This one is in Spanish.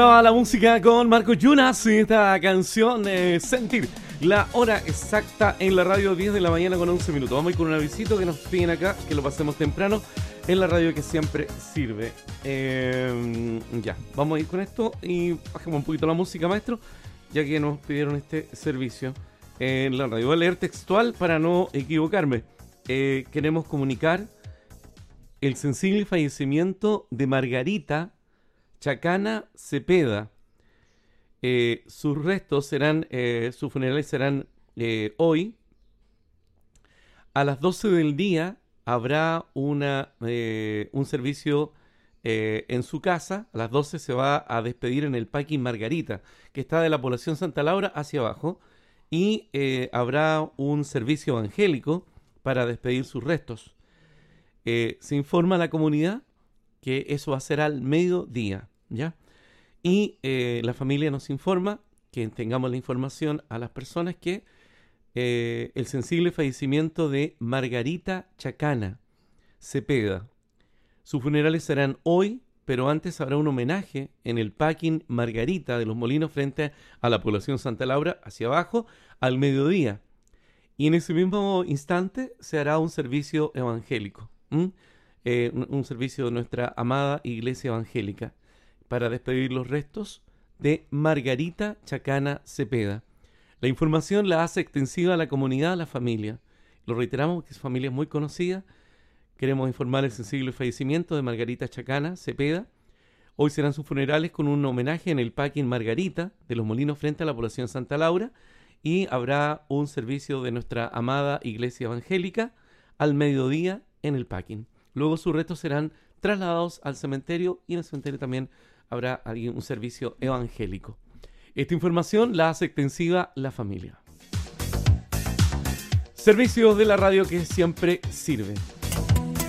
A la música con Marco Yunas y esta canción Sentir. La hora exacta en la radio, 10 de la mañana con 11 minutos. Vamos a ir con un avisito que nos piden acá, que lo pasemos temprano en la radio que siempre sirve. Ya, vamos a ir con esto y bajemos un poquito la música, maestro, ya que nos pidieron este servicio en la radio. Voy a leer textual para no equivocarme. Queremos comunicar el sensible fallecimiento de Margarita Chacana Cepeda. Sus restos serán, sus funerales serán hoy. A las 12 del día habrá un servicio en su casa. A las 12 se va a despedir en el Parking Margarita, que está de la población Santa Laura hacia abajo. Y habrá un servicio evangélico para despedir sus restos. Se informa a la comunidad que eso va a ser al mediodía, ¿ya? Y la familia nos informa que tengamos la información a las personas que el sensible fallecimiento de Margarita Chacana Cepeda. Sus funerales serán hoy, pero antes habrá un homenaje en el Parking Margarita de Los Molinos frente a la población Santa Laura, hacia abajo, al mediodía. Y en ese mismo instante se hará un servicio evangélico, un servicio de nuestra amada Iglesia Evangélica, para despedir los restos de Margarita Chacana Cepeda. La información la hace extensiva a la comunidad, a la familia. Lo reiteramos, que su familia es muy conocida. Queremos informar el sensible fallecimiento de Margarita Chacana Cepeda. Hoy serán sus funerales con un homenaje en el Parking Margarita de Los Molinos frente a la población Santa Laura, y habrá un servicio de nuestra amada Iglesia Evangélica al mediodía en el Parking. Luego sus restos serán trasladados al cementerio, y en el cementerio también habrá un servicio evangélico. Esta información la hace extensiva la familia. Servicios de la radio que siempre sirve.